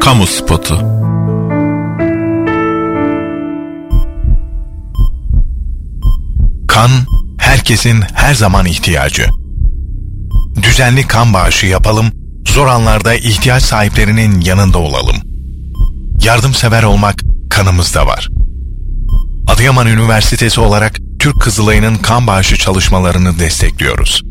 Kamu spotu. Kan, herkesin her zaman ihtiyacı. Düzenli kan bağışı yapalım, zor anlarda ihtiyaç sahiplerinin yanında olalım. Yardımsever olmak kanımızda var. Adıyaman Üniversitesi olarak Türk Kızılayı'nın kan bağışı çalışmalarını destekliyoruz.